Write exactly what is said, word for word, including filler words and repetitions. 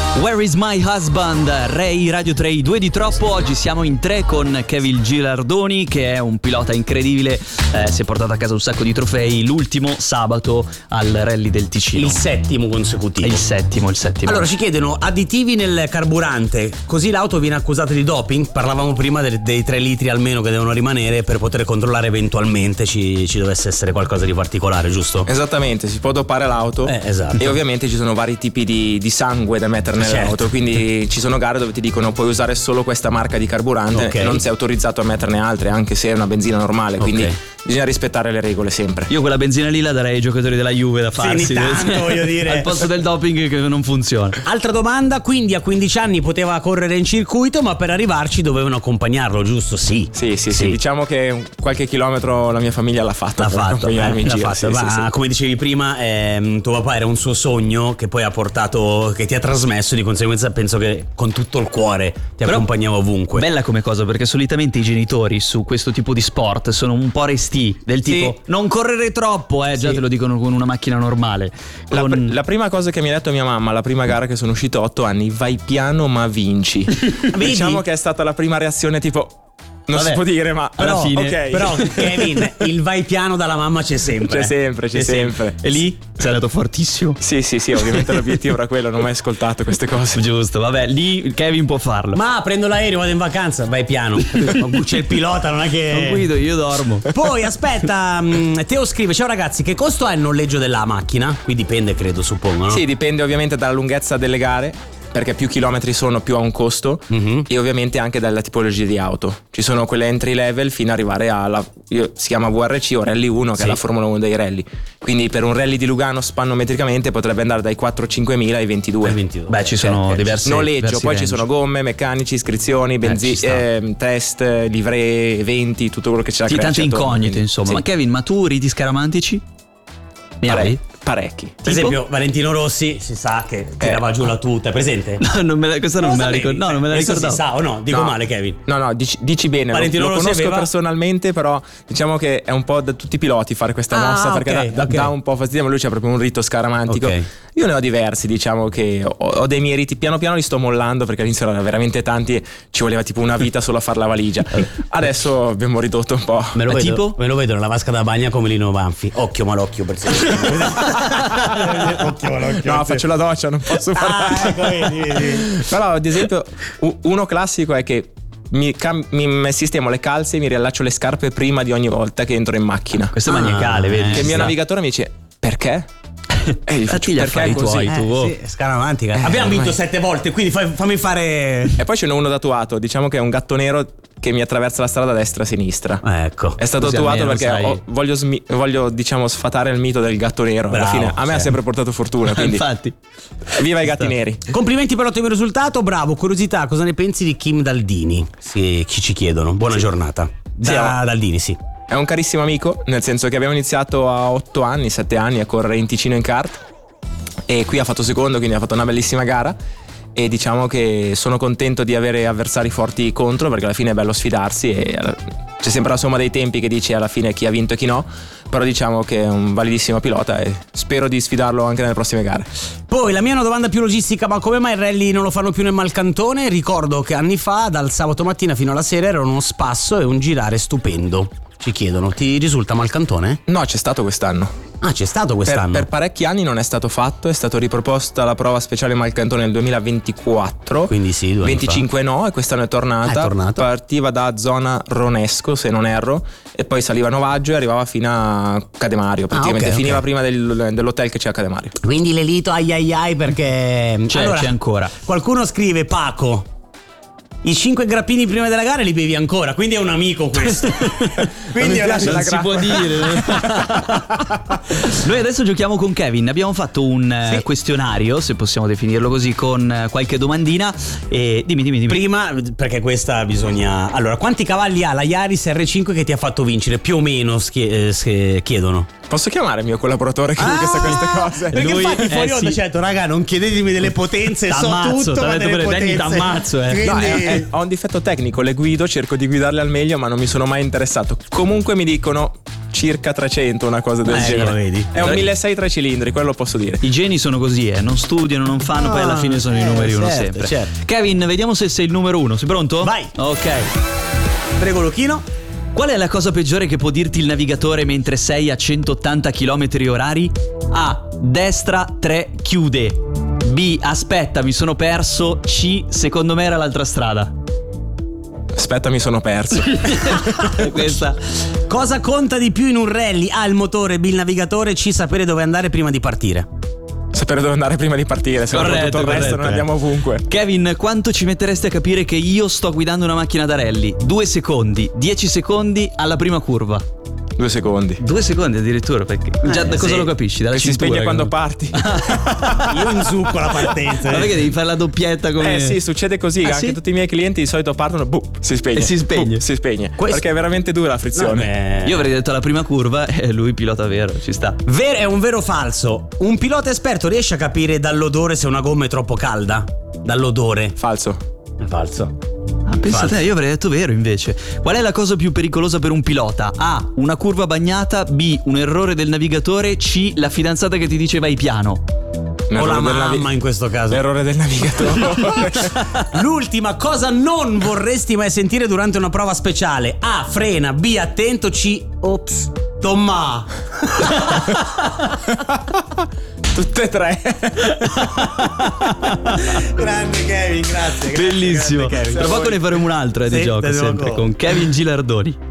Where is my husband? Ray Radio tre, due di troppo. Oggi siamo in tre con Kevin Gilardoni, che è un pilota incredibile, eh, si è portato a casa un sacco di trofei. L'ultimo sabato al Rally del Ticino, il settimo consecutivo. Il settimo, il settimo. Allora ci chiedono additivi nel carburante, così l'auto viene accusata di doping. Parlavamo prima dei, dei tre litri almeno che devono rimanere per poter controllare eventualmente ci, ci dovesse essere qualcosa di particolare, giusto? Esattamente, si può dopare l'auto, eh, esatto. E ovviamente ci sono vari tipi di, di sangue da mettere nell'auto, certo. Quindi ci sono gare dove ti dicono puoi usare solo questa marca di carburante, okay. Non sei autorizzato a metterne altre, anche se è una benzina normale, quindi okay. Bisogna rispettare le regole sempre. Io quella benzina lì la darei ai giocatori della Juve da farsi, sì, tanto, voglio dire. Al posto del doping che non funziona. Altra domanda, quindi a quindici anni poteva correre in circuito, ma per arrivarci dovevano accompagnarlo, giusto? Sì. Sì, sì, sì, sì. Diciamo che qualche chilometro la mia famiglia l'ha fatto. L'ha fatto, eh, l'ha giro, fatto. Sì, ma sì, sì. Come dicevi prima, ehm, tuo papà era un suo sogno che poi ha portato, che ti ha trasmesso, di conseguenza penso che con tutto il cuore ti Però accompagnava ovunque. Bella come cosa, perché solitamente i genitori su questo tipo di sport sono un po' resti, del tipo sì. Non correre troppo, eh, già sì. Te lo dicono con una macchina normale. La, con... pr- la prima cosa che mi ha detto mia mamma, la prima gara che sono uscito a otto anni, vai piano ma vinci. Diciamo che è stata la prima reazione tipo... Non Vabbè, si può dire, ma però, alla fine. Okay. Però, Kevin, il vai piano dalla mamma c'è sempre. C'è sempre, c'è, c'è sempre. sempre. E lì sei andato fortissimo. Sì, sì, sì, ovviamente l'obiettivo era quello, non ho mai ascoltato queste cose. Giusto, vabbè, lì Kevin può farlo. Ma prendo l'aereo, vado in vacanza, vai piano. C'è il pilota, non è che. Non guido, io dormo. Poi aspetta, Teo scrive: ciao ragazzi, che costo ha il noleggio della macchina? Qui dipende, credo, suppongo, no? Sì, dipende ovviamente dalla lunghezza delle gare, perché più chilometri sono più ha un costo, mm-hmm. E ovviamente anche dalla tipologia di auto. Ci sono quelle entry level fino ad arrivare alla io, si chiama V R C o Rally uno, che sì. È la Formula uno dei rally. Quindi per un rally di Lugano spannometricamente potrebbe andare dai quattro cinque mila ai ventidue. ventidue. Beh, ci sono okay. diversi noleggio, diversi poi range. Ci sono gomme, meccanici, iscrizioni, benzi- eh, eh, test, livree, eventi, tutto quello che c'è da sì, tante incognite, insomma. Sì. Ma Kevin, ma tu riti scaramantici? Ne hai? Parecchi. Per tipo? Esempio Valentino Rossi si sa che tirava eh, giù la tuta, è presente? No, non me la, questa non, non me la ricordo. No, non me la ricordavo. Si sa o no? Dico no. male, Kevin. No, no, dici, dici bene. Valentino lo, lo conosco aveva... personalmente, però diciamo che è un po' da tutti i piloti fare questa ah, mossa, perché okay, dà, okay. dà un po' fastidio, ma lui c'ha proprio un rito scaramantico. Okay. Io ne ho diversi, diciamo che ho, ho dei miei riti, piano piano li sto mollando, perché all'inizio erano veramente tanti e ci voleva tipo una vita solo a fare la valigia. Adesso abbiamo ridotto un po'. Me lo, vedo, tipo? me lo vedo nella vasca da bagna come Lino Banfi. Occhio malocchio per occhio malocchio. No, faccio la doccia, non posso fare. Ah, ecco, vedi, vedi. Però ad esempio uno classico è che Mi, cam- mi sistemo le calze e mi riallaccio le scarpe prima di ogni volta che entro in macchina. Questo è ah, maniacale, vedi? Che il mio navigatore mi dice perché? E gli faccio, perché i tuoi eh, tu? Sì, scaramantica. Eh, Abbiamo vinto ormai. sette volte, quindi fai, fammi fare. E poi ce n'è uno tatuato, diciamo che è un gatto nero che mi attraversa la strada da destra a sinistra. Ecco. È stato tatuato perché ho, voglio, smi- voglio diciamo sfatare il mito del gatto nero. Bravo, alla fine a me cioè. ha sempre portato fortuna, quindi infatti. Viva i gatti neri. Complimenti per l'ottimo risultato, bravo. Curiosità, cosa ne pensi di Kim Daldini? Sì, chi ci chiedono. Buona sì. giornata. Da sì, Daldini, sì. È un carissimo amico, nel senso che abbiamo iniziato a otto anni, sette anni a correre in Ticino in kart. E qui ha fatto secondo, quindi ha fatto una bellissima gara. E diciamo che sono contento di avere avversari forti contro, perché alla fine è bello sfidarsi e c'è sempre la somma dei tempi che dice alla fine chi ha vinto e chi no. Però diciamo che è un validissimo pilota e spero di sfidarlo anche nelle prossime gare. Poi la mia è una domanda più logistica: ma come mai il rally non lo fanno più nel Malcantone? Ricordo che anni fa dal sabato mattina fino alla sera era uno spasso e un girare stupendo. Ci chiedono, ti risulta Malcantone? No, c'è stato quest'anno. Ah, c'è stato quest'anno? Per, per parecchi anni non è stato fatto, è stato riproposta la prova speciale Malcantone nel duemilaventiquattro. Quindi sì, due venticinque no, e quest'anno è tornata. Ah, è tornato. Partiva da zona Ronesco, se non erro, e poi saliva a Novaggio e arrivava fino a Cademario. Praticamente ah, okay, finiva okay. prima del, dell'hotel che c'è a Cademario. Quindi l'elito ai ai ai perché c'è, allora, c'è ancora. Qualcuno scrive: Paco, i cinque grappini prima della gara li bevi ancora, quindi è un amico questo. Quindi non, non la si può dire. Noi adesso giochiamo con Kevin. Abbiamo fatto un sì. questionario, se possiamo definirlo così, con qualche domandina. E dimmi, dimmi, dimmi. Prima, perché questa bisogna. Allora, quanti cavalli ha la Yaris R cinque che ti ha fatto vincere? Più o meno schie- eh, chiedono. Posso chiamare il mio collaboratore che ah, mi sa queste cose? Perché Lui, infatti fuori eh, onda sì. certo, raga, non chiedetemi delle potenze, so tutto, ma delle potenze. T'ammazzo, eh. Quindi... no, è, è, ho un difetto tecnico, le guido, cerco di guidarle al meglio, ma non mi sono mai interessato. Comunque mi dicono circa trecento, una cosa del Eh, genere. lo vedi. È un milleseicento tre cilindri, quello posso dire. I geni sono così, eh, non studiano, non fanno, Ah, poi alla fine sono eh, i numeri uno certo, sempre. certo. Kevin, vediamo se sei il numero uno. Sei pronto? Vai. Ok. Prego, Luchino. Qual è la cosa peggiore che può dirti il navigatore mentre sei a centottanta chilometri orari? A. Destra tre chiude. B. Aspetta, mi sono perso. C. Secondo me era l'altra strada. Aspetta, mi sono perso. Questa. Cosa conta di più in un rally? A. Il motore, B. Il navigatore, C. Sapere dove andare prima di partire. Sapere dove andare prima di partire, se no Corretto, tutto il resto corretto, non eh. andiamo ovunque. Kevin, quanto ci metteresti a capire che io sto guidando una macchina da rally? Due secondi, dieci secondi alla prima curva. Due secondi. Due secondi addirittura, perché già Eh, da cosa sì. lo capisci? Dalla Che si cintura, spegne quando che- parti. Io inzucco la partenza. Ma eh. perché devi fare la doppietta come... Eh sì, succede così. Ah, Anche sì? tutti i miei clienti di solito partono, boh, si spegne. E si spegne. Boh, si spegne. Questo- Perché è veramente dura la frizione. Vabbè. Io avrei detto la prima curva e lui pilota vero, ci sta. Ver- è un vero o falso? Un pilota esperto riesce a capire dall'odore se una gomma è troppo calda? Dall'odore. Falso. È falso. Ah, pensa Falso. te, io avrei detto vero invece. Qual è la cosa più pericolosa per un pilota? A. Una curva bagnata. B. Un errore del navigatore. C. La fidanzata che ti dice vai piano. Un O la errore del mamma navi- in questo caso. L'errore del navigatore. L'ultima, cosa non vorresti mai sentire durante una prova speciale? A. Frena. B. Attento. C. Ops. Tomma. Tutte e tre. Grande Kevin, grazie. grazie Bellissimo. grande Kevin. Tra poco ne faremo un'altra di Sì, gioco te ne sempre gioco. con Kevin Gilardoni.